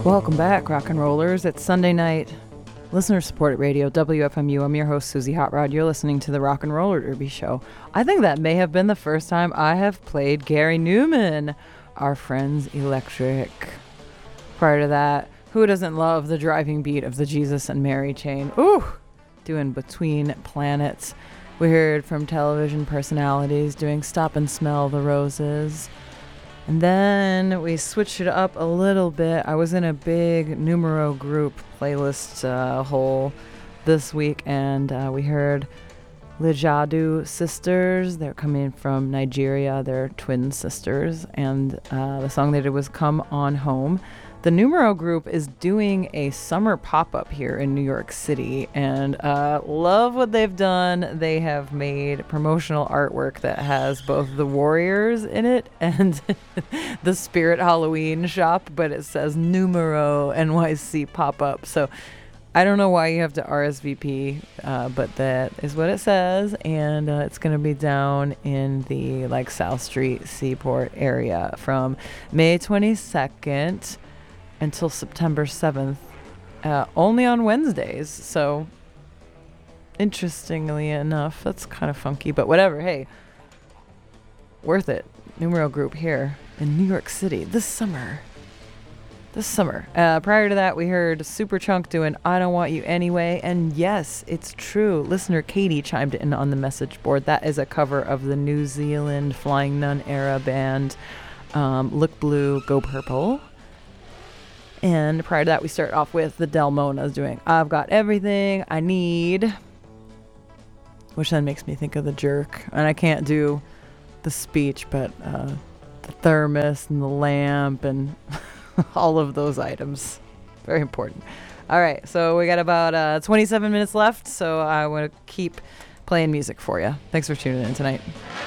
Welcome back, rock and rollers. It's Sunday night, listener-supported radio, WFMU. I'm your host, Susie Hot Rod. You're listening to the Rock and Roller Derby Show. I think that may have been the first time I have played Gary Newman, Our Friends Electric. Prior to that, who doesn't love the driving beat of the Jesus and Mary chain? Ooh, doing Between Planets. We heard from television personalities doing Stop and Smell the Roses. And then we switched it up a little bit. I was in a big numero group playlist hole this week, and we heard Lijadu Sisters. They're coming from Nigeria. They're twin sisters, and the song they did was Come On Home. The numero group is doing a summer pop-up here in New York City, and love what they've done. They have made promotional artwork that has both the Warriors in it and the Spirit Halloween shop, but it says Numero NYC pop-up. So I don't know why you have to RSVP, but that is what it says, and it's going to be down in the South Street Seaport area from May 22nd until September 7th, only on Wednesdays. So, interestingly enough, that's kind of funky, but whatever. Hey, worth it. Numero group here in New York City this summer. Prior to that, we heard Superchunk doing I Don't Want You Anyway. And yes, it's true. Listener Katie chimed in on the message board. That is a cover of the New Zealand Flying Nun era band, Look Blue, Go Purple. And prior to that, we start off with the Delmonas doing I've Got Everything I Need, which then makes me think of The Jerk. And I can't do the speech, but the thermos and the lamp and all of those items. Very important. All right, so we got about 27 minutes left, so I want to keep playing music for you. Thanks for tuning in tonight.